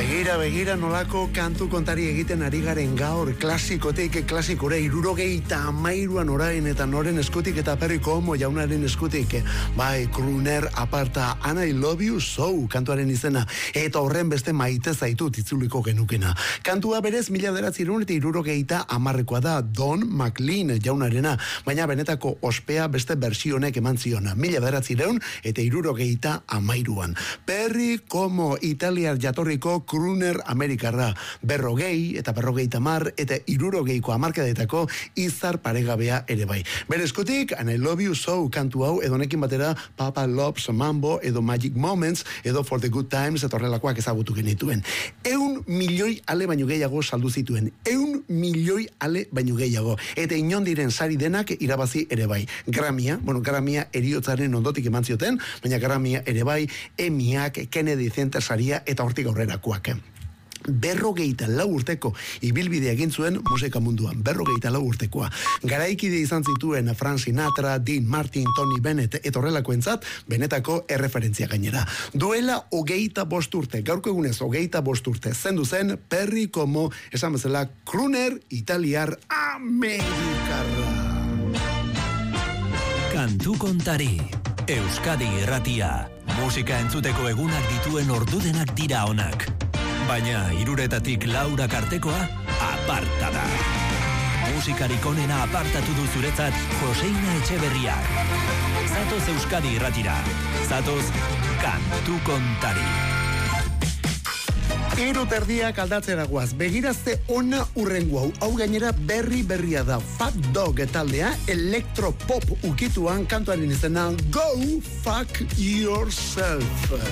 Begira nolako kantu kontari egiten ari garen gaur, klasikotik klasikora 73an orain eta noren eskutik eta Perry Como jaunaren eskutik, bai, Crooner aparta, and I love you so kantuaren izena, eta horren beste maite zaitu itzuliko genukena. Kantua berez 1970ekoa da, Don McLean jaunarena, baina benetako ospea beste bersionek eman ziona, 1973an. Perry Como italiar jatorriko Crooner Amerikarra, 40 eta 50 eta 60ko hamarkadetako izar paregabea ere bai. Berezkotik, and I love you so kantu hau edonekin batera Papa Loves Mambo edo Magic Moments edo For the Good Times eta horrelakoak ezagutu genituen. 100 milioi ale baino gehiago saldu zituen. 100 milioi ale baino gehiago. Eta inondiren sari denak irabazi ere bai. Grammya eriotzaren ondotik eman zioten, baina Grammya ere bai, Emmyak, Kennedy Center saria eta hortik aurrerakoak. 54 urteko ibilbidea egin zuen musika munduan, 54 urtekoa. Garaikide izan zituen Frank Sinatra, Dean Martin, Tony Bennett eta horrelakoentzat benetako erreferentzia gainera. Duela 25 urte, gaurko egunez 25 urte, zendu zen Perry Como, esan bezala Crooner italiar amerikarra. Kantu kontari, Euskadi Irratia, musika entzuteko egunak dituen ordudenak dira onak. Baina 3 laura artekoa aparta da. Musikarik onena apartatu du zuretzat Joseina Etxeberriak. Zatoz Euskadi Irratira. Zatoz Kantu kontari. 3:30 aldatzera guaz. Begirazte ona urrengo hau. Hau gainera berria da. Fat Dog taldea elektropop ukituan kantuaren izena Go Fuck Yourself.